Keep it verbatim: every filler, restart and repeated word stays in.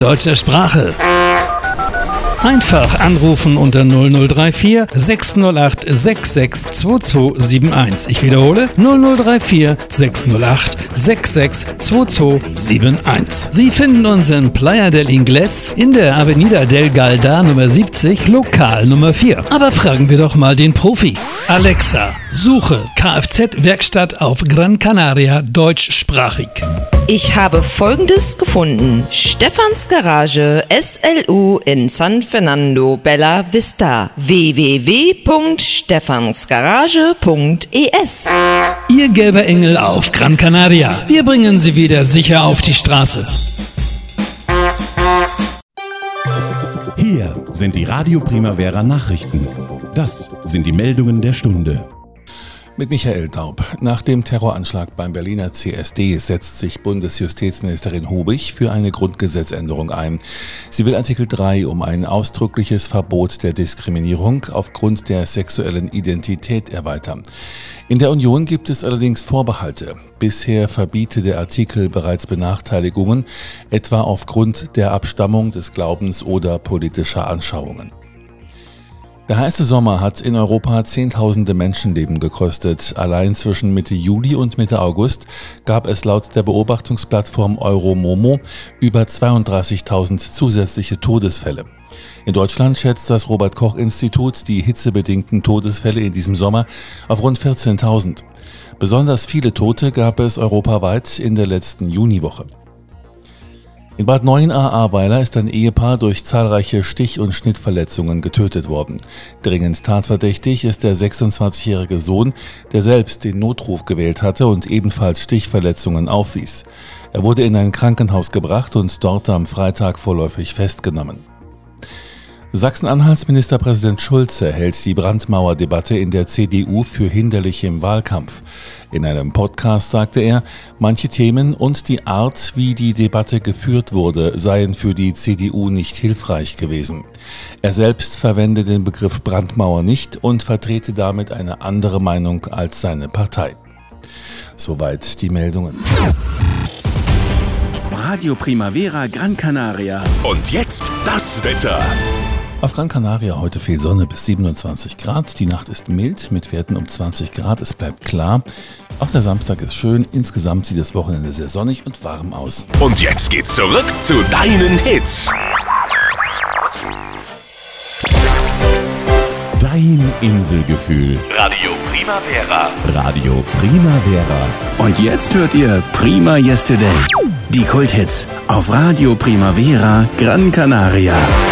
Deutsche Sprache. Einfach anrufen unter null null drei vier sechs null acht sechs sechs zwei zwei sieben eins. Ich wiederhole null null drei vier sechs null acht sechs sechs zwei zwei sieben eins. Sie finden uns in Playa del Ingles in der Avenida del Galda Nummer siebzig, Lokal Nummer vier. Aber fragen wir doch mal den Profi. Alexa, suche Kfz-Werkstatt auf Gran Canaria deutschsprachig. Ich habe Folgendes gefunden. Stefans Garage S L U in San Fernando Bella Vista. w w w punkt stefansgarage punkt e s. Ihr gelber Engel auf Gran Canaria. Wir bringen Sie wieder sicher auf die Straße. Hier sind die Radio Primavera Nachrichten. Das sind die Meldungen der Stunde. Mit Michael Daub. Nach dem Terroranschlag beim Berliner C S D setzt sich Bundesjustizministerin Hubig für eine Grundgesetzänderung ein. Sie will Artikel drei um ein ausdrückliches Verbot der Diskriminierung aufgrund der sexuellen Identität erweitern. In der Union gibt es allerdings Vorbehalte. Bisher verbiete der Artikel bereits Benachteiligungen, etwa aufgrund der Abstammung, des Glaubens oder politischer Anschauungen. Der heiße Sommer hat in Europa Zehntausende Menschenleben gekostet. Allein zwischen Mitte Juli und Mitte August gab es laut der Beobachtungsplattform Euromomo über zweiunddreißigtausend zusätzliche Todesfälle. In Deutschland schätzt das Robert-Koch-Institut die hitzebedingten Todesfälle in diesem Sommer auf rund vierzehntausend. Besonders viele Tote gab es europaweit in der letzten Juniwoche. In Bad Neuenahr-Ahrweiler ist ein Ehepaar durch zahlreiche Stich- und Schnittverletzungen getötet worden. Dringend tatverdächtig ist der sechsundzwanzigjährige Sohn, der selbst den Notruf gewählt hatte und ebenfalls Stichverletzungen aufwies. Er wurde in ein Krankenhaus gebracht und dort am Freitag vorläufig festgenommen. Sachsen-Anhalts Ministerpräsident Schulze hält die Brandmauerdebatte in der C D U für hinderlich im Wahlkampf. In einem Podcast sagte er, manche Themen und die Art, wie die Debatte geführt wurde, seien für die C D U nicht hilfreich gewesen. Er selbst verwende den Begriff Brandmauer nicht und vertrete damit eine andere Meinung als seine Partei. Soweit die Meldungen. Radio Primavera Gran Canaria. Und jetzt das Wetter. Auf Gran Canaria heute viel Sonne bis siebenundzwanzig Grad. Die Nacht ist mild mit Werten um zwanzig Grad. Es bleibt klar. Auch der Samstag ist schön. Insgesamt sieht das Wochenende sehr sonnig und warm aus. Und jetzt geht's zurück zu deinen Hits. Dein Inselgefühl. Radio Primavera. Radio Primavera. Und jetzt hört ihr Prima Yesterday. Die Kulthits auf Radio Primavera Gran Canaria.